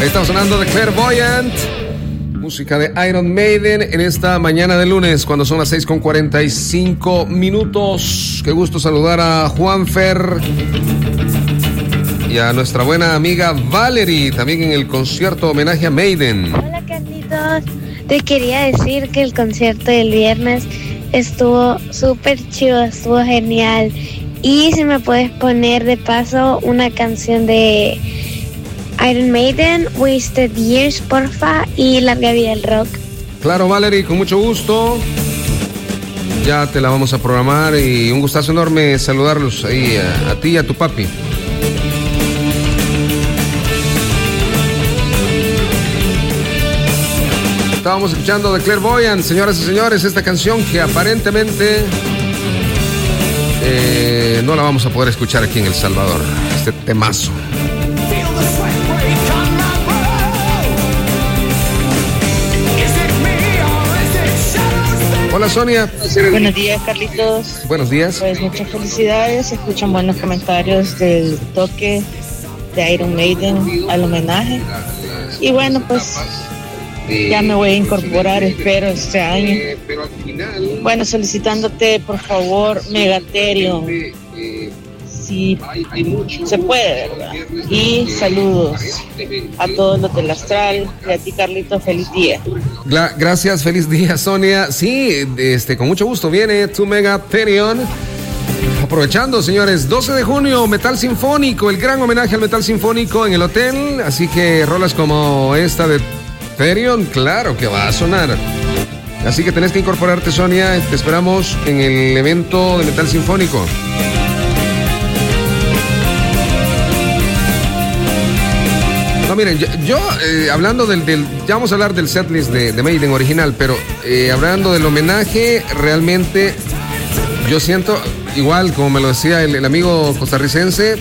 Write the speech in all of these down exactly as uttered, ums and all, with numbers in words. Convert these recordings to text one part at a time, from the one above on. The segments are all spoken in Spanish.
estamos sonando de Clairvoyant, música de Iron Maiden en esta mañana de lunes, cuando son las seis con cuarenta y cinco minutos. Qué gusto saludar a Juanfer y a nuestra buena amiga Valerie, también en el concierto homenaje a Maiden. Hola, Carlitos. Te quería decir que el concierto del viernes estuvo súper chido, estuvo genial. Y si me puedes poner de paso una canción de Iron Maiden, Wasted Years, porfa, y Larga Vida del Rock. Claro, Valerie, con mucho gusto. Ya te la vamos a programar y un gustazo enorme saludarlos ahí a, a ti y a tu papi. Estábamos escuchando de Clairvoyant, señoras y señores, esta canción que aparentemente eh, no la vamos a poder escuchar aquí en El Salvador, este temazo. Hola, Sonia. Buenos días, Carlitos. Buenos días. Pues muchas felicidades. Se escuchan buenos comentarios del toque de Iron Maiden al homenaje. Y bueno, pues ya me voy a incorporar, espero, este año. Bueno, solicitándote, por favor, Megatherion. Si se puede, ¿verdad? Y saludos a todos los del Astral y a ti, Carlitos, feliz día. Gra- gracias, feliz día, Sonia. Sí, este, con mucho gusto viene tu Megatherion. Aprovechando, señores, doce de junio, Metal Sinfónico, el gran homenaje al Metal Sinfónico en el hotel. Así que rolas como esta de Therion, claro que va a sonar. Así que tenés que incorporarte, Sonia. Te esperamos en el evento de Metal Sinfónico. No, miren, yo, yo eh, hablando del, del... Ya vamos a hablar del setlist de, de Maiden original, pero eh, hablando del homenaje, realmente yo siento, igual como me lo decía el, el amigo costarricense,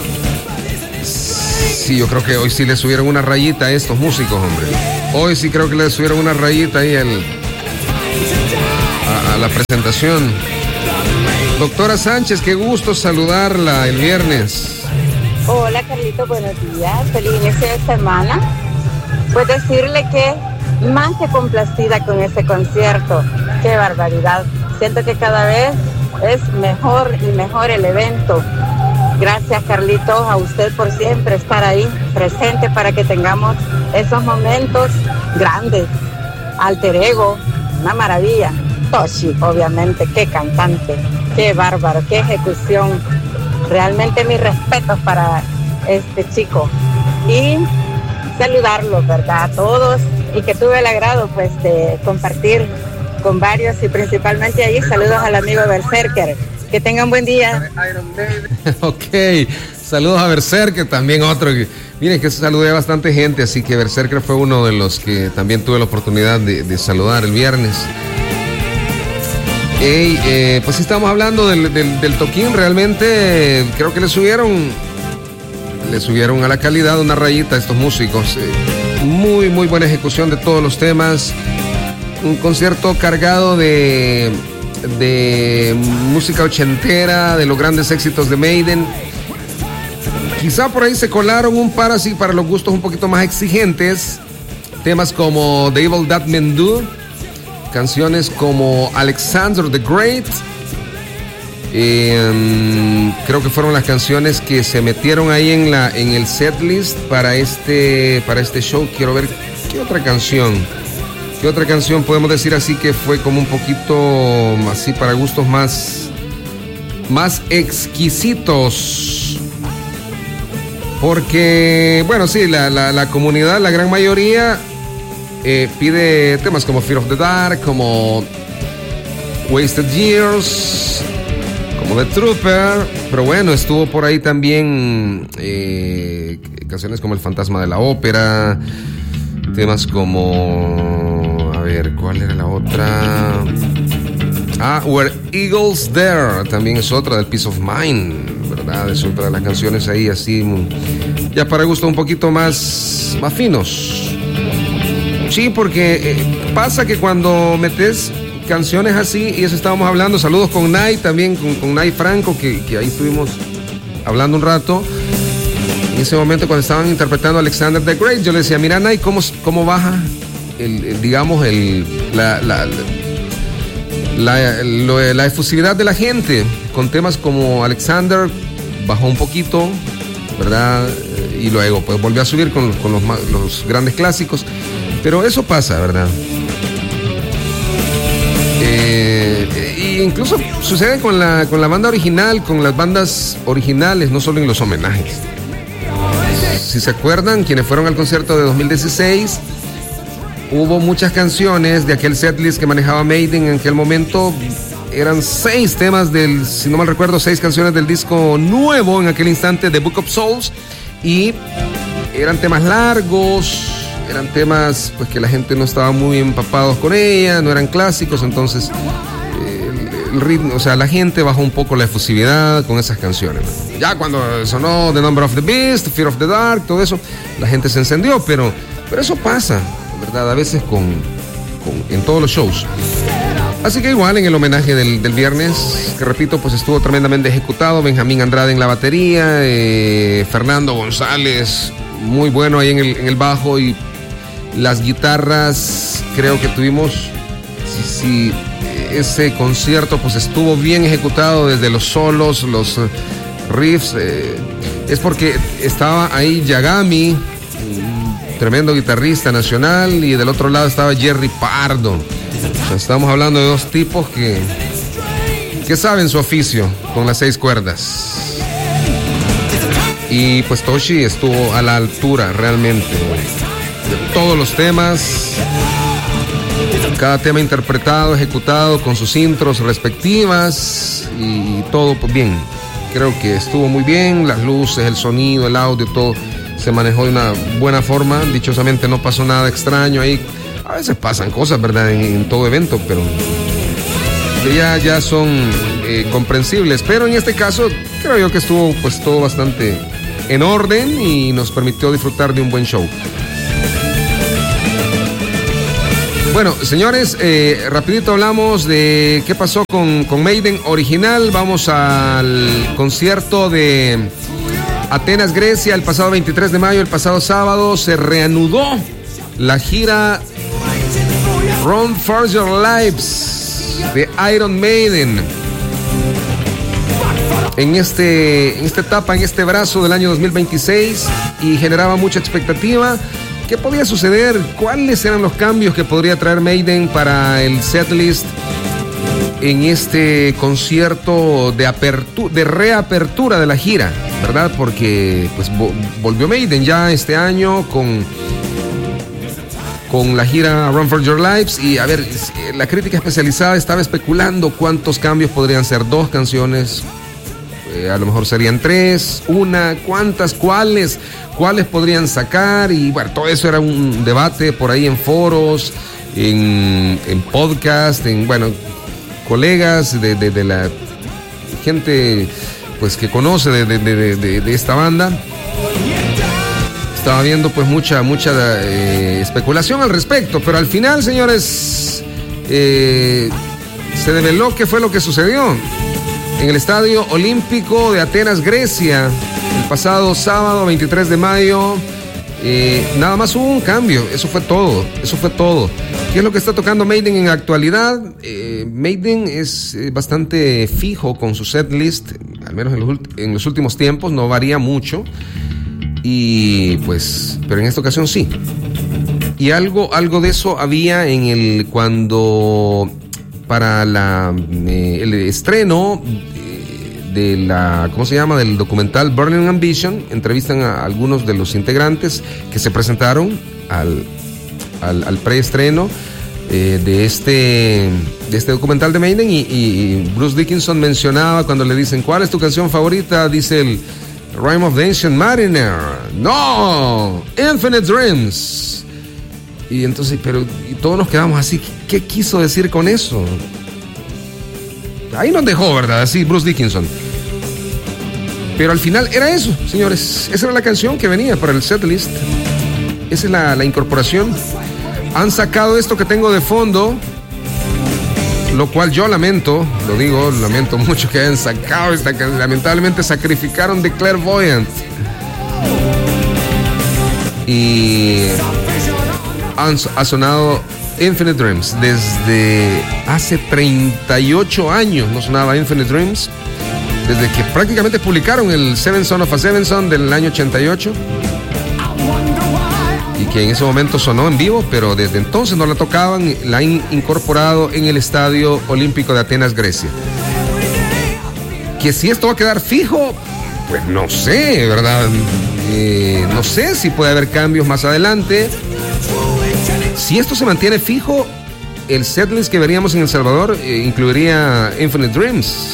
sí, yo creo que hoy sí le subieron una rayita a estos músicos, hombre. Hoy sí creo que le subieron una rayita ahí al, a, a la presentación. Doctora Sánchez, qué gusto saludarla el viernes. Hola, Carlito, buenos días, feliz inicio de semana. Pues decirle que más que complacida con este concierto, qué barbaridad. Siento que cada vez es mejor y mejor el evento. Gracias, Carlitos, a usted por siempre estar ahí presente para que tengamos esos momentos grandes. Alter Ego, una maravilla. Toshi, obviamente, qué cantante, qué bárbaro, qué ejecución. Realmente mis respetos para este chico y saludarlos, ¿verdad? A todos, y que tuve el agrado pues de compartir con varios y principalmente ahí saludos al amigo Berserker. Que tengan buen día. Ok, saludos a Berserker, también otro. Que, miren que saludé a bastante gente, así que Berserker fue uno de los que también tuve la oportunidad de, de saludar el viernes. Hey, eh, pues sí, estamos hablando del, del, del toquín. Realmente creo que le subieron le subieron a la calidad una rayita a estos músicos. Eh, muy, muy buena ejecución de todos los temas. Un concierto cargado de, de música ochentera, de los grandes éxitos de Maiden. Quizá por ahí se colaron un par así para los gustos un poquito más exigentes. Temas como The Evil That Men Do, canciones como Alexander the Great. Eh, creo que fueron las canciones que se metieron ahí en la en el setlist para este para este show. Quiero ver qué otra canción, qué otra canción podemos decir así que fue como un poquito así para gustos más más exquisitos. Porque bueno, sí, la, la, la comunidad, la gran mayoría Eh, pide temas como Fear of the Dark, como Wasted Years, como The Trooper, pero bueno, estuvo por ahí también eh, canciones como El Fantasma de la Ópera, temas como, a ver, ¿cuál era la otra? Ah, Were Eagles There, también es otra del Peace of Mind, ¿verdad? Es otra de las canciones ahí así, ya para gusto un poquito más, más finos. Sí, porque eh, pasa que cuando metes canciones así, y eso estábamos hablando, saludos con Nay también, con, con Nay Franco, que, que ahí estuvimos hablando un rato. ese momento cuando estaban interpretando Alexander the Great, yo le decía, mira, Nay, ¿cómo, cómo baja el, el, digamos, el, la, la, la, la, la efusividad de la gente con temas como Alexander? Bajó un poquito, ¿verdad? Y luego pues volvió a subir con, con los, los grandes clásicos. Pero eso pasa, ¿verdad? Eh, e incluso sucede con la, con la banda original, con las bandas originales, no solo en los homenajes. Si se acuerdan, quienes fueron al concierto de dos mil dieciséis, hubo muchas canciones de aquel setlist que manejaba Maiden en aquel momento. Eran seis temas del, si no mal recuerdo, seis canciones del disco nuevo en aquel instante, The Book of Souls, y eran temas largos, eran temas pues que la gente no estaba muy empapados con ella, no eran clásicos, entonces el, el ritmo, o sea, la gente bajó un poco la efusividad con esas canciones. Ya cuando sonó The Number of the Beast, Fear of the Dark, todo eso, la gente se encendió, pero, pero eso pasa, ¿verdad? A veces con, con en todos los shows. Así que igual en el homenaje del, del viernes, que repito, pues estuvo tremendamente ejecutado. Benjamín Andrade en la batería, eh, Fernando González, muy bueno ahí en el, en el bajo, y las guitarras, creo que tuvimos, sí, sí, ese concierto pues estuvo bien ejecutado desde los solos, los riffs, eh, es porque estaba ahí Yagami, tremendo guitarrista nacional, y del otro lado estaba Jerry Pardo. O sea, estamos hablando de dos tipos que, que saben su oficio con las seis cuerdas. Y pues Toshi estuvo a la altura realmente de todos los temas. Cada tema interpretado, ejecutado con sus intros respectivas, y todo pues bien. Creo que estuvo muy bien. Las luces, el sonido, el audio, todo se manejó de una buena forma. Dichosamente no pasó nada extraño ahí. A veces pasan cosas, ¿verdad? En, en todo evento, pero que ya, ya son eh, comprensibles. Pero en este caso, creo yo que estuvo pues todo bastante en orden y nos permitió disfrutar de un buen show. Bueno, señores, eh, rapidito hablamos de qué pasó con, con Maiden original. Vamos al concierto de Atenas, Grecia, el pasado veintitrés de mayo, el pasado sábado, se reanudó la gira Run for Your Lives de Iron Maiden. En, este, en esta etapa, en este brazo del año dos mil veintiséis, y generaba mucha expectativa. ¿Qué podía suceder? ¿Cuáles eran los cambios que podría traer Maiden para el setlist en este concierto de apertura, de reapertura de la gira, ¿verdad? Porque pues vo- volvió Maiden ya este año con, con la gira Run for Your Lives, y a ver, la crítica especializada estaba especulando cuántos cambios podrían ser. Dos canciones, eh, a lo mejor serían tres, una, cuántas, cuáles, cuáles podrían sacar, y bueno, todo eso era un debate por ahí en foros, en, en podcast, en, bueno, colegas de, de, de la gente pues que conoce de, de, de, de, de esta banda. Estaba viendo pues mucha, mucha eh, especulación al respecto, pero al final, señores, eh, se develó qué fue lo que sucedió en el Estadio Olímpico de Atenas, Grecia, el pasado sábado veintitrés de mayo. Eh, nada más hubo un cambio, eso fue todo, eso fue todo. ¿Qué es lo que está tocando Maiden en la actualidad? Eh, Maiden es eh, bastante fijo con su setlist, al menos en los, en los últimos tiempos, no varía mucho. Y pues, pero en esta ocasión sí. Y algo, algo de eso había en el cuando para la eh, el estreno de la, ¿cómo se llama?, del documental Burning Ambition. Entrevistan a algunos de los integrantes que se presentaron al, al, al preestreno eh, de este de este documental de Maiden, y, y Bruce Dickinson mencionaba, cuando le dicen ¿cuál es tu canción favorita?, dice el Rime of the Ancient Mariner. No, Infinite Dreams. Y entonces, pero y todos nos quedamos así, ¿qué quiso decir con eso? Ahí nos dejó, ¿verdad? Así, Bruce Dickinson. Pero al final era eso, señores. Esa era la canción que venía para el setlist. Esa es la, la incorporación. Han sacado esto que tengo de fondo, lo cual yo lamento, lo digo, lamento mucho que hayan sacado esta canción. Lamentablemente sacrificaron The Clairvoyant. Y han, ha sonado Infinite Dreams desde hace treinta y ocho años. No sonaba Infinite Dreams desde que prácticamente publicaron el Seven Son of a Seven Son del año ochenta y ocho, y que en ese momento sonó en vivo, pero desde entonces no la tocaban. La han incorporado en el Estadio Olímpico de Atenas, Grecia. Que si esto va a quedar fijo, pues no sé, ¿verdad? Eh, no sé si puede haber cambios más adelante. Si esto se mantiene fijo, el setlist que veríamos en El Salvador eh, incluiría Infinite Dreams,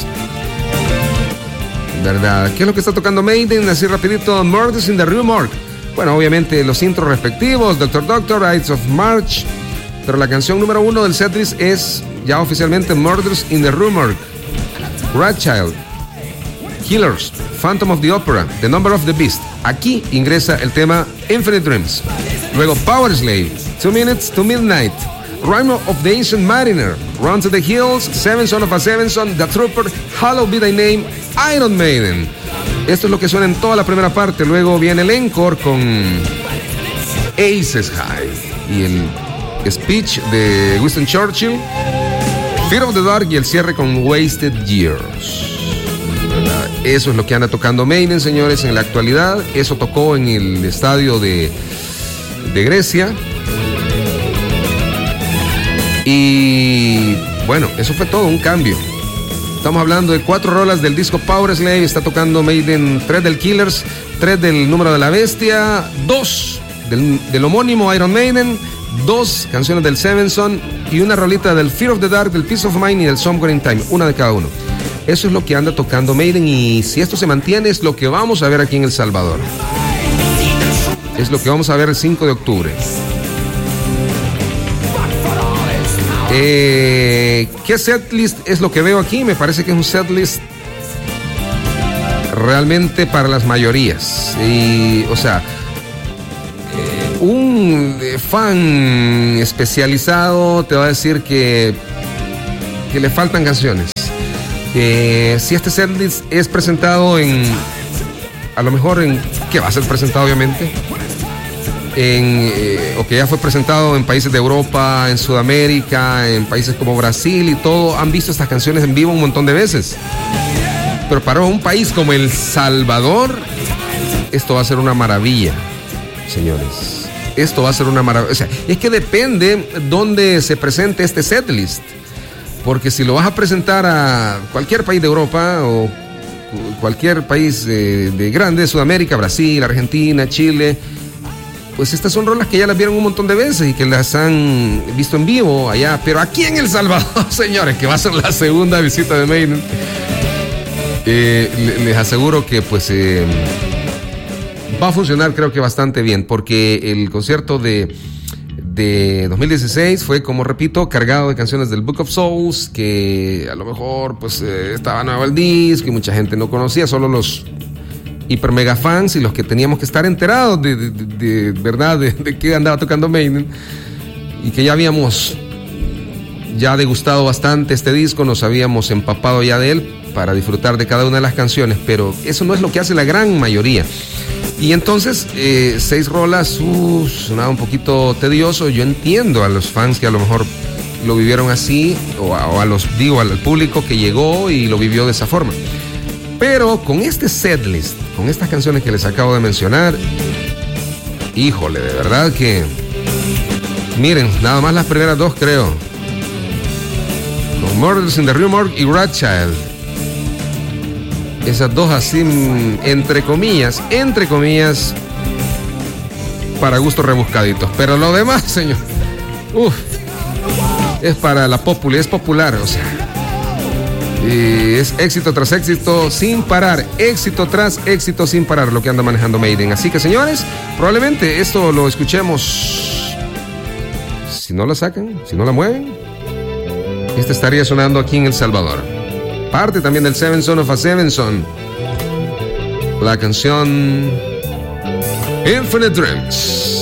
¿verdad? ¿Qué es lo que está tocando Maiden? Así rapidito, Murders in the Rue Morgue. Bueno, obviamente los intros respectivos, Doctor Doctor, Ides of March, pero la canción número uno del setlist es ya oficialmente Murders in the Rue Morgue, Rothschild, Killers, Phantom of the Opera, The Number of the Beast. Aquí ingresa el tema Infinite Dreams. Luego Powerslave, Two Minutes to Midnight, Rhyme of the Ancient Mariner, Run to the Hills, Seven Son of a Seven Son, The Trooper, Hallowed Be Thy Name, Iron Maiden. Esto es lo que suena en toda la primera parte. Luego viene el encore con Aces High y el speech de Winston Churchill, Fear of the Dark, y el cierre con Wasted Years. Eso es lo que anda tocando Maiden, señores, en la actualidad. Eso tocó en el estadio de, de Grecia. Y bueno, eso fue todo un cambio. Estamos hablando de cuatro rolas del disco Powerslave. Está tocando Maiden tres del Killers, tres del Número de la Bestia, dos del, del homónimo Iron Maiden, dos canciones del Seven Son y una rolita del Fear of the Dark, del Peace of Mind y del Somewhere in Time, una de cada uno. Eso es lo que anda tocando Maiden, y si esto se mantiene es lo que vamos a ver aquí en El Salvador. Es lo que vamos a ver el cinco de octubre. Eh, ¿Qué setlist es lo que veo aquí? Me parece que es un setlist realmente para las mayorías. Y, o sea, eh, un fan especializado te va a decir que, que le faltan canciones. Eh, si este setlist es presentado en, a lo mejor en, que va a ser presentado obviamente en, eh, o que ya fue presentado en países de Europa, en Sudamérica, en países como Brasil y todo, han visto estas canciones en vivo un montón de veces. Pero para un país como El Salvador, esto va a ser una maravilla, señores. Esto va a ser una maravilla. O sea, es que depende dónde se presente este setlist. Porque si lo vas a presentar a cualquier país de Europa o cualquier país de, de grande, de Sudamérica, Brasil, Argentina, Chile, pues estas son rolas que ya las vieron un montón de veces y que las han visto en vivo allá. Pero aquí en El Salvador, señores, que va a ser la segunda visita de Maiden, eh, les aseguro que pues eh, va a funcionar, creo que bastante bien, porque el concierto de... de dos mil dieciséis fue, como repito, cargado de canciones del Book of Souls, que a lo mejor pues eh, estaba nuevo el disco y mucha gente no conocía, solo los hiper mega fans y los que teníamos que estar enterados de, de, de, de verdad de, de qué andaba tocando Maiden, y que ya habíamos ya degustado bastante este disco, nos habíamos empapado ya de él para disfrutar de cada una de las canciones, pero eso no es lo que hace la gran mayoría. Y entonces, eh, seis rolas, uh, sonaba un poquito tedioso. Yo entiendo a los fans que a lo mejor lo vivieron así, o a, o a los, digo, al público que llegó y lo vivió de esa forma. Pero con este setlist, con estas canciones que les acabo de mencionar, híjole, de verdad que, miren, nada más las primeras dos, creo. Con Murders in the Rue Morgue y Rothschild. Esas dos así, entre comillas, entre comillas, para gustos rebuscaditos. Pero lo demás, señor, uff, es para la popular, es popular, o sea, y es éxito tras éxito sin parar, éxito tras éxito sin parar lo que anda manejando Maiden. Así que, señores, probablemente esto lo escuchemos, si no la sacan, si no la mueven, este estaría sonando aquí en El Salvador. Parte también del Seven Son of a Seven Son, la canción Infinite Dreams.